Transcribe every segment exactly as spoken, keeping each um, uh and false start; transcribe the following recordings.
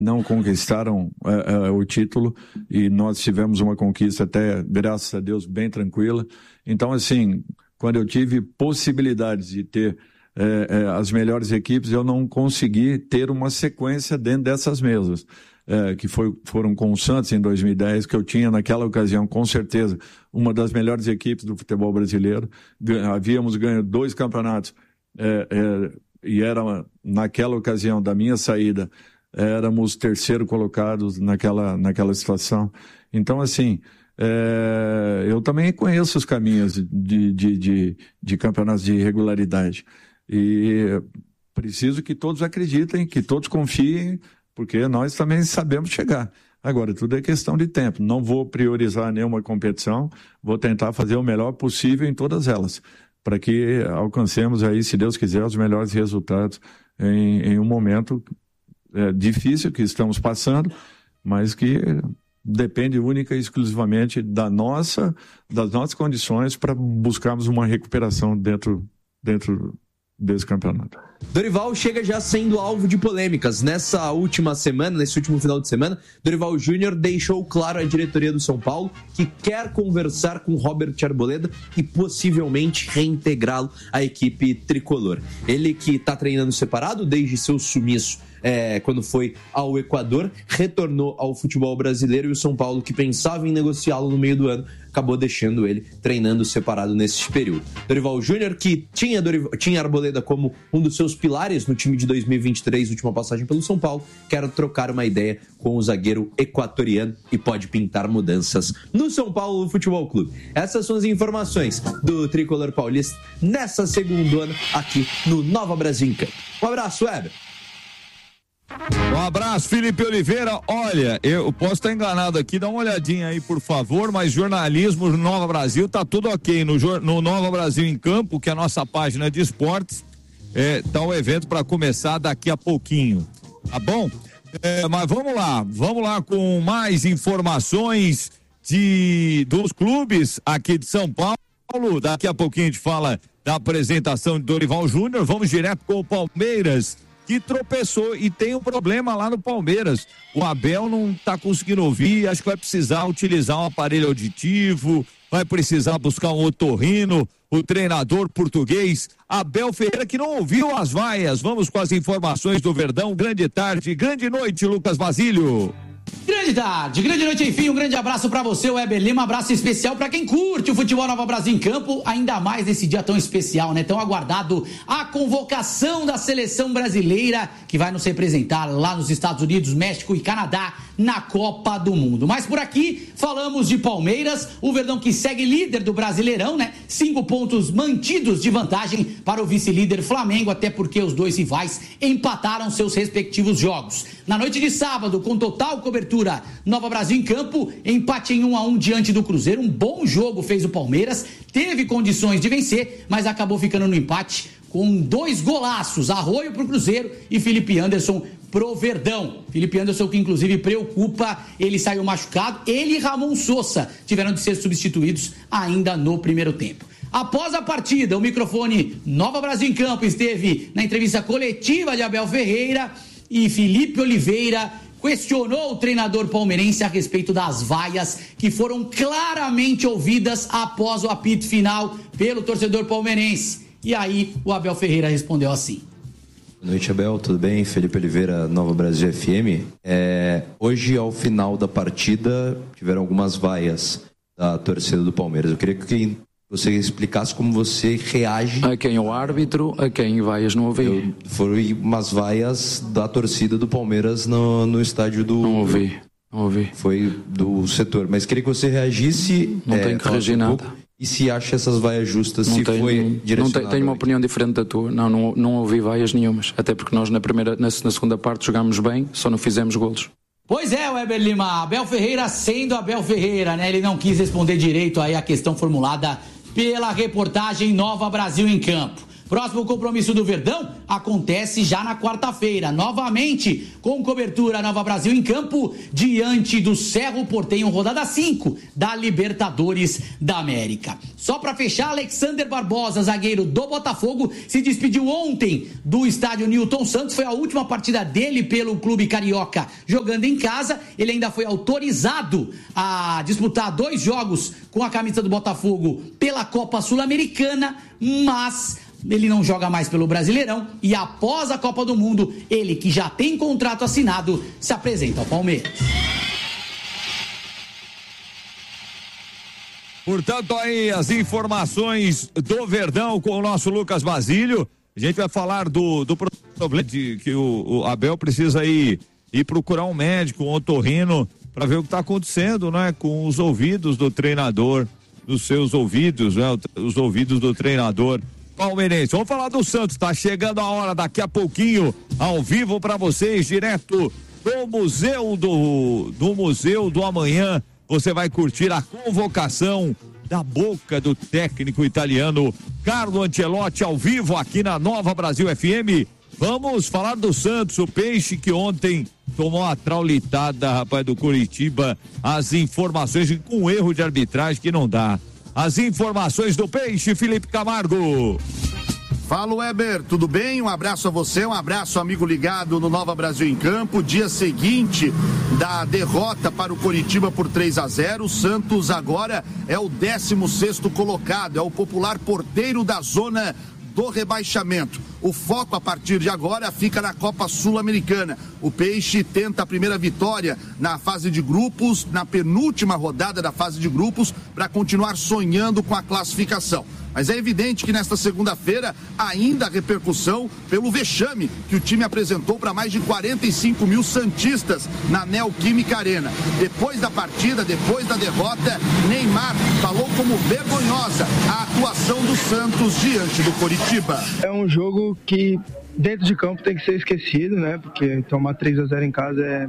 não conquistaram é, é, o título, e nós tivemos uma conquista até, graças a Deus, bem tranquila. Então, assim, quando eu tive possibilidades de ter é, é, as melhores equipes, eu não consegui ter uma sequência dentro dessas mesas, é, que foi, foram com o Santos em dois mil e dez, que eu tinha naquela ocasião, com certeza, uma das melhores equipes do futebol brasileiro. Havíamos ganho dois campeonatos, é, é, e era naquela ocasião da minha saída, éramos terceiro colocados naquela, naquela situação. Então, assim, é, eu também conheço os caminhos de, de, de, de campeonatos de irregularidade. E preciso que todos acreditem, que todos confiem, porque nós também sabemos chegar. Agora, tudo é questão de tempo. Não vou priorizar nenhuma competição, vou tentar fazer o melhor possível em todas elas, para que alcancemos aí, se Deus quiser, os melhores resultados em, em um momento é, difícil que estamos passando, mas que depende única e exclusivamente da nossa, das nossas condições para buscarmos uma recuperação dentro, dentro desse campeonato. Dorival chega já sendo alvo de polêmicas. Nessa última semana, nesse último final de semana, Dorival Júnior deixou claro à diretoria do São Paulo que quer conversar com Robert Arboleda e possivelmente reintegrá-lo à equipe tricolor. Ele que está treinando separado desde seu sumiço É, quando foi ao Equador, retornou ao futebol brasileiro, e o São Paulo, que pensava em negociá-lo no meio do ano, acabou deixando ele treinando separado nesse período. Dorival Júnior, que tinha, Dorival, tinha Arboleda como um dos seus pilares no time de dois mil e vinte e três, última passagem pelo São Paulo, quer trocar uma ideia com o zagueiro equatoriano e pode pintar mudanças no São Paulo Futebol Clube. Essas são as informações do Tricolor Paulista nessa segundo ano aqui no Nova Brasil em Campo. Um abraço, Weber. Um abraço, Felipe Oliveira. Olha, eu posso estar enganado aqui, dá uma olhadinha aí, por favor, mas jornalismo no Nova Brasil tá tudo ok. No, no Nova Brasil em Campo, que é a nossa página de esportes, é, tá o evento para começar daqui a pouquinho, tá bom? É, mas vamos lá, vamos lá com mais informações de, dos clubes aqui de São Paulo. Daqui a pouquinho a gente fala da apresentação de Dorival Júnior. Vamos direto com o Palmeiras, que tropeçou e tem um problema lá no Palmeiras. O Abel não está conseguindo ouvir, acho que vai precisar utilizar um aparelho auditivo, vai precisar buscar um otorrino. O treinador português Abel Ferreira, que não ouviu as vaias. Vamos com as informações do Verdão. Grande tarde, grande noite, Lucas Basílio. Grande tarde, grande noite, enfim, um grande abraço pra você, Weber Lima, um abraço especial pra quem curte o futebol Nova Brasil em Campo, ainda mais nesse dia tão especial, né, tão aguardado, a convocação da seleção brasileira, que vai nos representar lá nos Estados Unidos, México e Canadá, na Copa do Mundo. Mas por aqui, falamos de Palmeiras, o Verdão que segue líder do Brasileirão, né, cinco pontos mantidos de vantagem para o vice-líder Flamengo, até porque os dois rivais empataram seus respectivos jogos. Na noite de sábado, com total cobertura Nova Brasil em Campo, empate em um a um diante do Cruzeiro, um bom jogo fez o Palmeiras, teve condições de vencer, mas acabou ficando no empate com dois golaços, Arroio pro Cruzeiro e Felipe Anderson pro Verdão. Felipe Anderson, que inclusive preocupa, ele saiu machucado, ele e Ramon Sosa tiveram de ser substituídos ainda no primeiro tempo. Após a partida, o microfone Nova Brasil em Campo esteve na entrevista coletiva de Abel Ferreira, e Felipe Oliveira questionou o treinador palmeirense a respeito das vaias que foram claramente ouvidas após o apito final pelo torcedor palmeirense. E aí o Abel Ferreira respondeu assim. Boa noite, Abel, tudo bem? Felipe Oliveira, Nova Brasil F M. É, hoje, ao final da partida, tiveram algumas vaias da torcida do Palmeiras. Eu queria que você explicasse como você reage... A quem o árbitro, a quem vaias não ouvi. Foram umas vaias da torcida do Palmeiras no, no estádio do... Não ouvi, não ouvi. Foi do setor, mas queria que você reagisse... Não é, tenho que reagir nada. Um e se acha essas vaias justas, não se tenho, foi direcionado... Não tenho, tenho uma opinião diferente da tua. Não, não, não ouvi vaias nenhumas. Até porque nós na, primeira, na, na segunda parte jogámos bem, só não fizemos golos. Pois é, Weber Lima, Abel Ferreira sendo Abel Ferreira, né? Ele não quis responder direito aí a questão formulada pela reportagem Nova Brasil em Campo. Próximo compromisso do Verdão acontece já na quarta-feira, novamente com cobertura Nova Brasil em campo, diante do Cerro Porteño, rodada cinco da Libertadores da América. Só para fechar, Alexander Barbosa, zagueiro do Botafogo, se despediu ontem do estádio Newton Santos. Foi a última partida dele pelo clube carioca jogando em casa. Ele ainda foi autorizado a disputar dois jogos com a camisa do Botafogo pela Copa Sul-Americana, mas ele não joga mais pelo Brasileirão e após a Copa do Mundo, ele que já tem contrato assinado, se apresenta ao Palmeiras. Portanto, aí as informações do Verdão com o nosso Lucas Basílio. A gente vai falar do, do problema de que o, o Abel precisa ir, ir procurar um médico, um otorrino, para ver o que está acontecendo, né? Com os ouvidos do treinador, dos seus ouvidos, né? Os ouvidos do treinador palmeirense. Vamos falar do Santos, tá chegando a hora daqui a pouquinho, ao vivo para vocês, direto do Museu do, do Museu do Amanhã. Você vai curtir a convocação da boca do técnico italiano Carlo Ancelotti ao vivo aqui na Nova Brasil F M. Vamos falar do Santos, o Peixe que ontem tomou a traulitada, rapaz, do Coritiba. As informações com erro de arbitragem que não dá. As informações do Peixe, Felipe Camargo. Fala, Weber, tudo bem? Um abraço a você, um abraço, amigo ligado no Nova Brasil em Campo. Dia seguinte da derrota para o Coritiba por três a zero, o Santos agora é o décimo sexto colocado, é o popular porteiro da zona do rebaixamento. O foco a partir de agora fica na Copa Sul-Americana. O Peixe tenta a primeira vitória na fase de grupos, na penúltima rodada da fase de grupos, para continuar sonhando com a classificação. Mas é evidente que nesta segunda-feira ainda há repercussão pelo vexame que o time apresentou para mais de quarenta e cinco mil santistas na Neoquímica Arena. Depois da partida, depois da derrota, Neymar falou como vergonhosa a atuação do Santos diante do Coritiba. É um jogo que dentro de campo tem que ser esquecido, né? Porque tomar três a zero em casa é,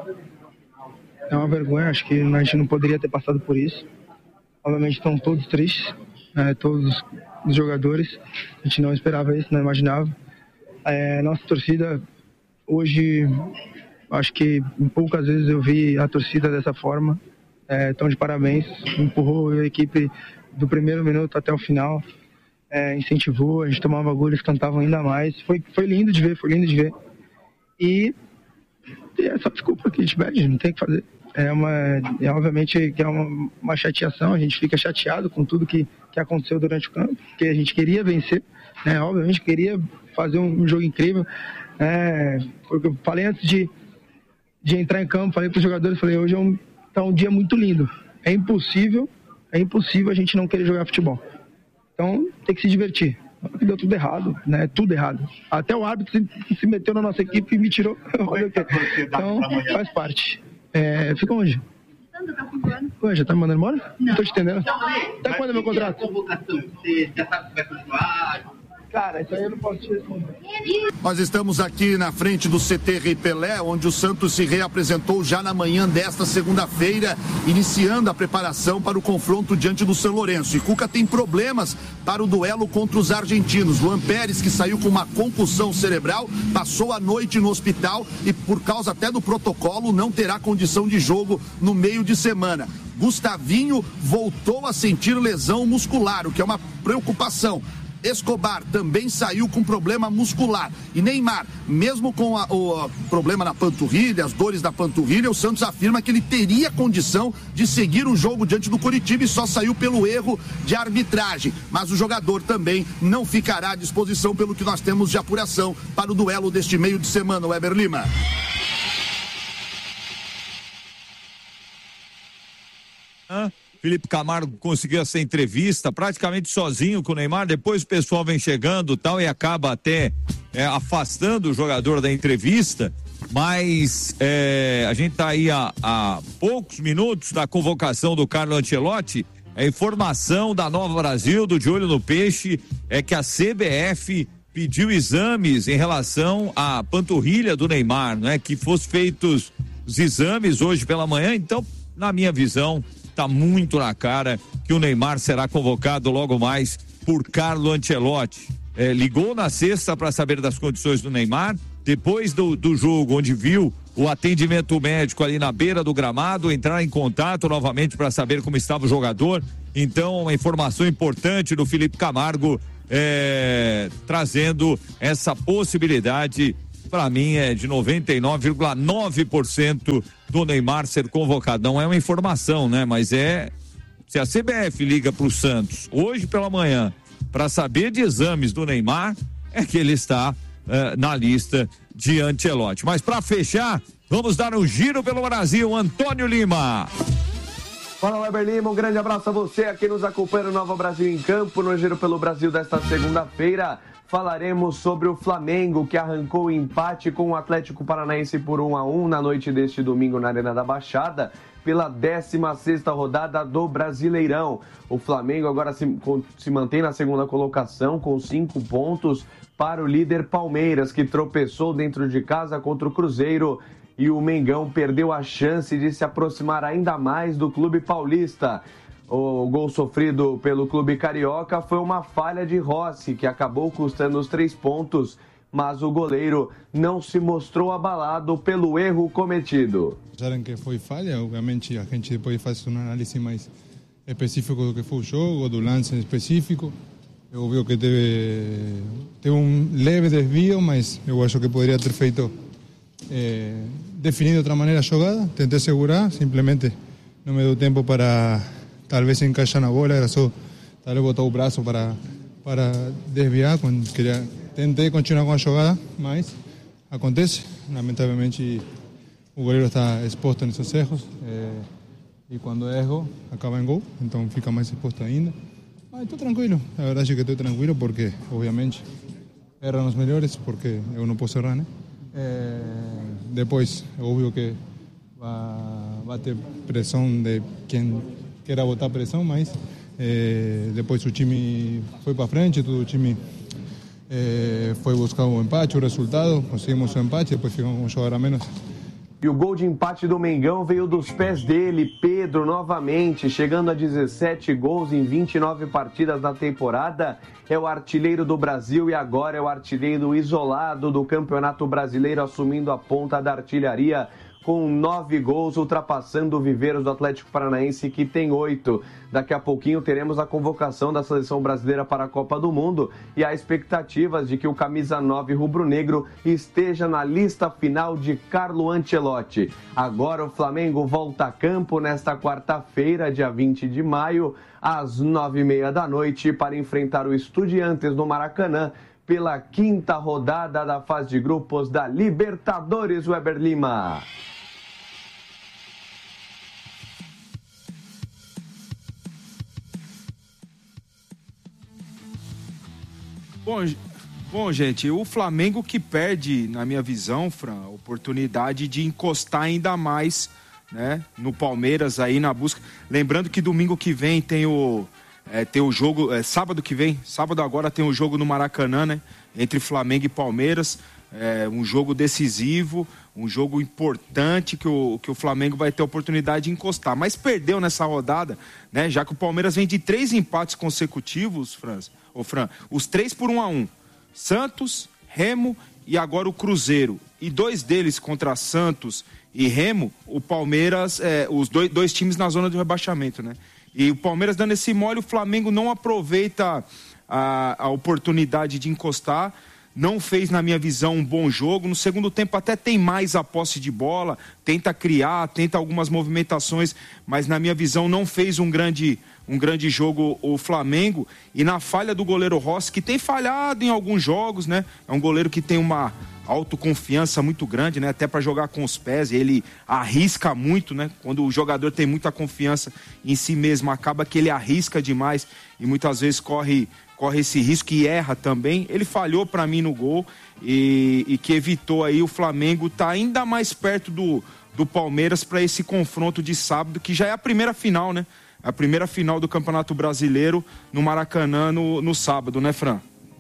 é uma vergonha. Acho que a gente não poderia ter passado por isso. Obviamente estão todos tristes. É, todos os jogadores, a gente não esperava isso, não imaginava. É, nossa torcida, hoje, acho que poucas vezes eu vi a torcida dessa forma. Estão é, de parabéns, empurrou a equipe do primeiro minuto até o final, é, incentivou, a gente tomava gol, eles cantavam ainda mais. Foi, foi lindo de ver, foi lindo de ver. E, e essa desculpa que a gente pede, não tem o que fazer. É uma, é obviamente que é uma, uma chateação, a gente fica chateado com tudo que, que aconteceu durante o campo, porque a gente queria vencer, né? Obviamente queria fazer um, um jogo incrível, é, porque eu falei antes de, de entrar em campo, falei para os jogadores, falei, hoje é um, tá um dia muito lindo, é impossível, é impossível a gente não querer jogar futebol, então tem que se divertir. Deu tudo errado, né? Tudo errado. Até o árbitro se, se meteu na nossa equipe e me tirou. Então faz parte. É, fica onde? Ué, já tá me mandando embora? Não. Não tô te entendendo. Até quando é meu contrato? Você já sabe que vai continuar? Cara, isso aí eu não posso te responder. Nós estamos aqui na frente do C T Rei Pelé, onde o Santos se reapresentou já na manhã desta segunda-feira, iniciando a preparação para o confronto diante do São Lourenço. E Cuca tem problemas para o duelo contra os argentinos. Luan Pérez, que saiu com uma concussão cerebral, passou a noite no hospital e, por causa até do protocolo, não terá condição de jogo no meio de semana. Gustavinho voltou a sentir lesão muscular, o que é uma preocupação. Escobar também saiu com problema muscular. E Neymar, mesmo com a, o a, problema na panturrilha, as dores da panturrilha, o Santos afirma que ele teria condição de seguir o jogo diante do Coritiba e só saiu pelo erro de arbitragem. Mas o jogador também não ficará à disposição pelo que nós temos de apuração para o duelo deste meio de semana, Weber Lima. Hã? Felipe Camargo conseguiu essa entrevista praticamente sozinho com o Neymar, depois o pessoal vem chegando tal e acaba até é, afastando o jogador da entrevista, mas é, a gente tá aí há, há poucos minutos da convocação do Carlo Ancelotti. A informação da Nova Brasil, do De Olho no Peixe, é que a C B F pediu exames em relação à panturrilha do Neymar, né? Que fossem feitos os exames hoje pela manhã, então, na minha visão, tá muito na cara que o Neymar será convocado logo mais por Carlo Ancelotti. é, ligou na sexta para saber das condições do Neymar, depois do, do jogo, onde viu o atendimento médico ali na beira do gramado, entrar em contato novamente para saber como estava o jogador. Então, uma informação importante do Felipe Camargo, é, trazendo essa possibilidade, para mim é de noventa e nove vírgula nove por cento do Neymar ser convocado. Não é uma informação, né? Mas é, se a C B F liga para o Santos hoje pela manhã para saber de exames do Neymar, é que ele está uh, na lista de Ancelotti. Mas para fechar, vamos dar um giro pelo Brasil. Antônio Lima. Fala, Weber Lima, um grande abraço a você aqui nos acompanha no Nova Brasil em Campo, no Giro pelo Brasil desta segunda-feira. Falaremos sobre o Flamengo, que arrancou o empate com o Atlético Paranaense por um a um na noite deste domingo na Arena da Baixada, pela décima sexta rodada do Brasileirão. O Flamengo agora se, se mantém na segunda colocação com cinco pontos para o líder Palmeiras, que tropeçou dentro de casa contra o Cruzeiro. E o Mengão perdeu a chance de se aproximar ainda mais do clube paulista. O gol sofrido pelo clube carioca foi uma falha de Rossi, que acabou custando os três pontos, mas o goleiro não se mostrou abalado pelo erro cometido. Acharam que foi falha, obviamente a gente depois faz um análise mais específico do que foi o jogo, do lance específico. É óbvio que teve, teve um leve desvio, mas eu acho que poderia ter feito, eh, definido de outra maneira a jogada. Tentei segurar, simplesmente não me deu tempo para tal vez encaixar na bola, era só tal vez botar o braço para, para desviar, quando queria, tentei continuar com a jogada, mas acontece, lamentavelmente o goleiro está exposto nesses erros, é, e quando erro acaba em gol, então fica mais exposto ainda. Mas estou tranquilo, a verdade é que estou tranquilo porque, obviamente, erram os melhores, porque eu não posso errar, né? É, depois, é óbvio que vai, vai ter pressão de quem queira botar pressão, mas é, depois o time foi para frente, todo o time é, foi buscar o empate, o resultado, conseguimos o empate, depois ficamos com um jogador a menos. E o gol de empate do Mengão veio dos pés dele, Pedro, novamente, chegando a dezessete gols em vinte e nove partidas na temporada. É o artilheiro do Brasil e agora é o artilheiro isolado do Campeonato Brasileiro, assumindo a ponta da artilharia com nove gols, ultrapassando o Viveiros do Atlético Paranaense, que tem oito. Daqui a pouquinho teremos a convocação da Seleção Brasileira para a Copa do Mundo e há expectativas de que o camisa nove rubro-negro esteja na lista final de Carlo Ancelotti. Agora o Flamengo volta a campo nesta quarta-feira, dia vinte de maio, às nove e meia da noite, para enfrentar o Estudiantes no Maracanã, pela quinta rodada da fase de grupos da Libertadores. Weber Lima. Bom, bom, gente, o Flamengo que perde, na minha visão, Fran, a oportunidade de encostar ainda mais, né, no Palmeiras aí na busca. Lembrando que domingo que vem tem o, é, tem o jogo, é, sábado que vem, sábado agora tem o jogo no Maracanã, né, entre Flamengo e Palmeiras, é, um jogo decisivo, um jogo importante que o, que o Flamengo vai ter a oportunidade de encostar. Mas perdeu nessa rodada, né, já que o Palmeiras vem de três empates consecutivos, Franz. Ô, Fran, os três por um a um. Santos, Remo e agora o Cruzeiro. E dois deles contra Santos e Remo, o Palmeiras, é, os dois, dois times na zona de rebaixamento, né? E o Palmeiras dando esse mole, o Flamengo não aproveita a, a oportunidade de encostar. Não fez, na minha visão, um bom jogo. No segundo tempo até tem mais a posse de bola, tenta criar, tenta algumas movimentações, mas na minha visão não fez um grande, um grande jogo o Flamengo. E na falha do goleiro Rossi, que tem falhado em alguns jogos, né? É um goleiro que tem uma autoconfiança muito grande, né? Até para jogar com os pés, ele arrisca muito, né? Quando o jogador tem muita confiança em si mesmo, acaba que ele arrisca demais e muitas vezes corre... corre esse risco e erra também. Ele falhou para mim no gol e, e que evitou aí o Flamengo estar tá ainda mais perto do, do Palmeiras para esse confronto de sábado, que já é a primeira final, né? A primeira final do Campeonato Brasileiro no Maracanã no, no sábado, né, Fran?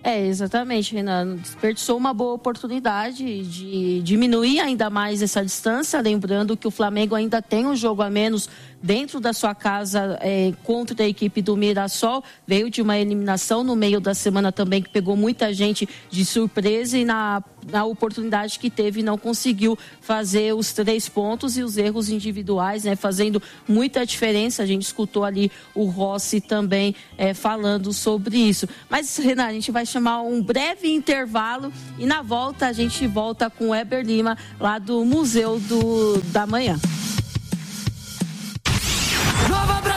É, exatamente, Renan. Desperdiçou uma boa oportunidade de diminuir ainda mais essa distância, lembrando que o Flamengo ainda tem um jogo a menos dentro da sua casa é, contra a equipe do Mirassol. Veio de uma eliminação no meio da semana também, que pegou muita gente de surpresa, e na, na oportunidade que teve não conseguiu fazer os três pontos, e os erros individuais, né, fazendo muita diferença. A gente escutou ali o Rossi também é, falando sobre isso. Mas, Renan, a gente vai chamar um breve intervalo e na volta a gente volta com o Weber Lima lá do Museu do, da Manhã.